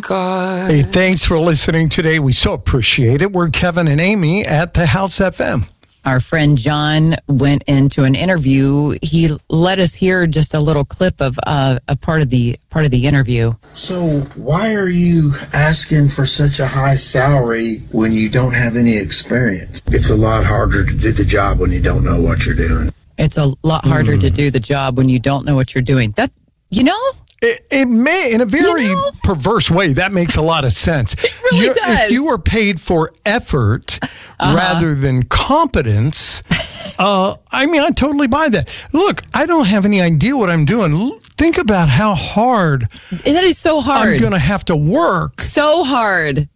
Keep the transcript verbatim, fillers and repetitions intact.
God. Hey, thanks for listening today. We so appreciate it. We're Kevin and Amy at the House F M. Our friend John went into an interview. He let us hear just a little clip of uh, a part of the part of the interview. So why are you asking for such a high salary when you don't have any experience? It's a lot harder to do the job when you don't know what you're doing. It's a lot harder mm. to do the job when you don't know what you're doing. That, you know? It, it may, in a very you know? perverse way, that makes a lot of sense. It really You're, does. If you were paid for effort uh-huh. rather than competence, uh, I mean, I totally buy that. Look, I don't have any idea what I'm doing. Think about how hard that is so hard. I'm going to have to work. So hard.